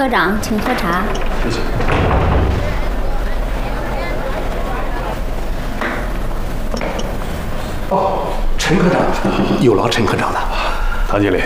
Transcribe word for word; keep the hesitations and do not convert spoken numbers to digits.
科长，请喝茶。 谢谢。哦，陈科长，有劳陈科长了。 唐经理，